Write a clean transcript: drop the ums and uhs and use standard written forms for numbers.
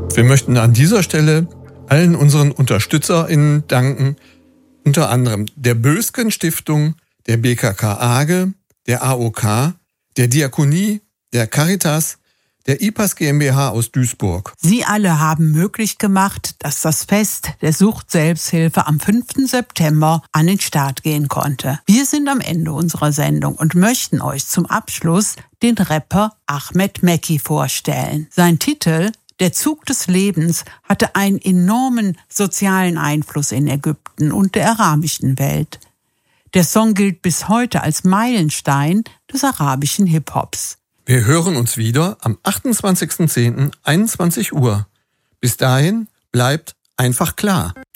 Wir möchten an dieser Stelle allen unseren UnterstützerInnen danken, unter anderem der Bösken Stiftung, der BKK Arge, der AOK, der Diakonie, der Caritas, der IPAS GmbH aus Duisburg. Sie alle haben möglich gemacht, dass das Fest der Sucht-Selbsthilfe am 5. September an den Start gehen konnte. Wir sind am Ende unserer Sendung und möchten euch zum Abschluss den Rapper Ahmed Mekki vorstellen. Sein Titel Der Zug des Lebens hatte einen enormen sozialen Einfluss in Ägypten und der arabischen Welt. Der Song gilt bis heute als Meilenstein des arabischen Hip-Hops. Wir hören uns wieder am 28.10. 21 Uhr. Bis dahin bleibt einfach klar.